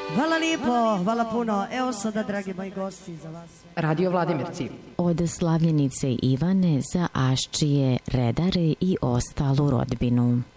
Hvala lijepo, hvala puno. Evo sada, dragi moji gosti, za vas. Radio Vladimirci. Od slavljenice Ivane za Aščije, Redare i ostalu rodbinu.